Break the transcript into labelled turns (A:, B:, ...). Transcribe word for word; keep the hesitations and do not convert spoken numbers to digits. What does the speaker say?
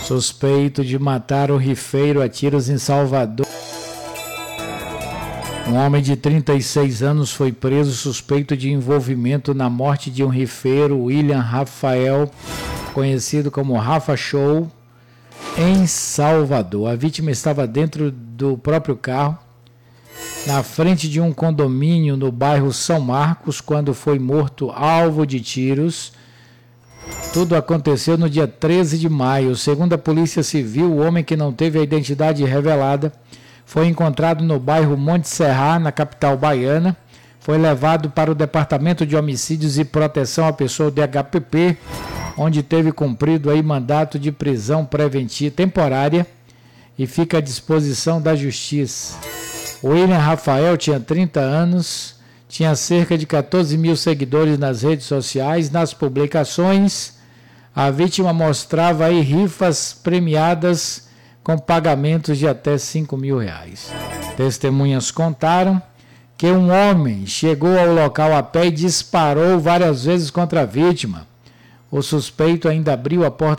A: Suspeito de matar o rifeiro a tiros em Salvador. Um homem de trinta e seis anos foi preso suspeito de envolvimento na morte de um rifeiro, William Rafael, conhecido como Rafa Show, em Salvador. A vítima estava dentro do próprio carro, na frente de um condomínio no bairro São Marcos, quando foi morto alvo de tiros. Tudo aconteceu no dia treze de maio. Segundo a Polícia Civil, o homem, que não teve a identidade revelada, foi encontrado no bairro Monte Serra, na capital baiana. Foi levado para o Departamento de Homicídios e Proteção à Pessoa, D H P P, onde teve cumprido aí mandato de prisão preventiva temporária e fica à disposição da Justiça. William Rafael tinha trinta anos, tinha cerca de quatorze mil seguidores nas redes sociais. Nas publicações, a vítima mostrava aí rifas premiadas com pagamentos de até cinco mil reais. Testemunhas contaram que um homem chegou ao local a pé e disparou várias vezes contra a vítima. O suspeito ainda abriu a porta